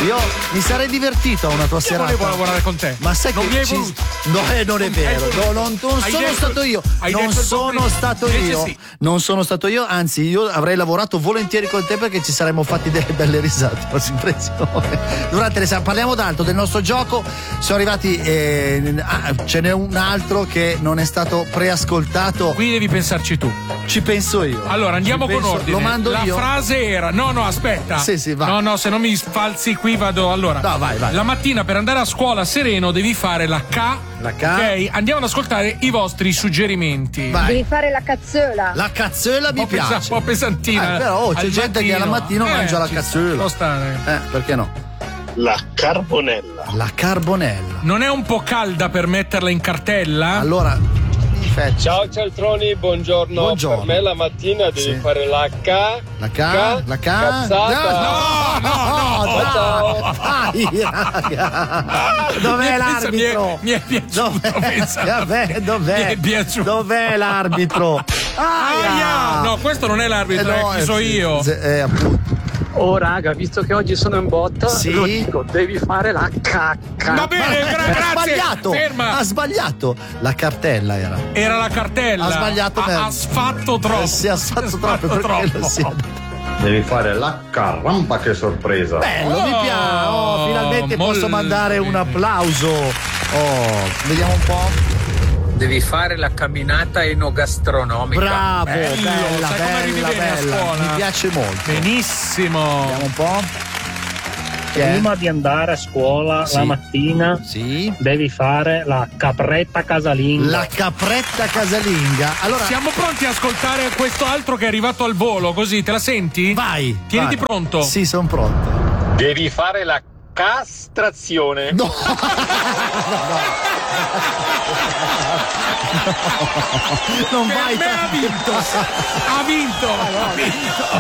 Io mi sarei divertito a una tua serata. Volevo lavorare con te. Ma sai non che mi hai voluto. No, non è vero. Non sono stato io. Non sono stato io. Sì. Non sono stato io, anzi, io avrei lavorato volentieri con te perché ci saremmo fatti delle belle risate. Durante le parliamo tanto del nostro gioco. Sono arrivati. Ce n'è un altro che non è stato preascoltato. Qui devi pensarci tu. Ci penso io. Allora andiamo con ordine. Lo mando la io. La frase era. No, aspetta. Sì, va. No, se non mi falsi qui vado. Allora. No, vai. La mattina per andare a scuola sereno devi fare la K. Ok? Andiamo ad ascoltare i vostri suggerimenti. Vai. Devi fare la cazzola. La cazzola mi piace. Un po' pesantina. Però c'è gente che al mattino mangia la cazzola. Può stare. Perché no? La carbonella. La carbonella. Non è un po' calda per metterla in cartella? Allora. Ciao Cialtroni, buongiorno. Per me la mattina devi fare la cazzata. No, dai, raga. Dov'è l'arbitro? Mi è piaciuto. Dov'è l'arbitro? No, questo non è l'arbitro, chi so io. Appunto. Oh raga, visto che oggi sono in botta, sì? lo dico, devi fare la cacca. Va bene, grazie. Ha sbagliato. Ferma. Ha sbagliato. La cartella era. Era la cartella. Ha sbagliato. Ha sfatto troppo. Si è sfatto troppo. Devi fare la caramba, che sorpresa. Bello, mi piace. Finalmente posso mandare un applauso. Vediamo un po'. Devi fare la camminata enogastronomica. Bravo, bello, bella. Mi piace molto. Benissimo. Vediamo un po'. Prima di andare a scuola la mattina devi fare la capretta casalinga. La capretta casalinga. Allora, siamo pronti a ascoltare questo altro che è arrivato al volo, così te la senti? Vai. Tieniti pronto. Sì, sono pronto. Devi fare la castrazione. No. Non vai. Per me ha vinto.